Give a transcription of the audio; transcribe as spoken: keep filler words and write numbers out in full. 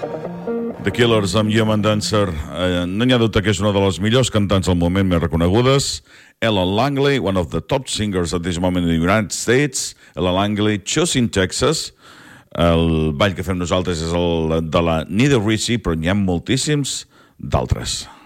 The Killers amb Human Dancer. Eh, no hi ha dubte que és una de les millors cantants al moment, més reconegudes. Ellen Langley, one of the top singers at this moment in the United States. Ellen Langley, Choosing Texas. El ball que fem nosaltres és el de la Nida Ricci, però n'hi ha moltíssims d'altres.